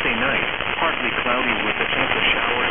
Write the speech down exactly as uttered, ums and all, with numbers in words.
Thursday night, partly cloudy with a chance of showers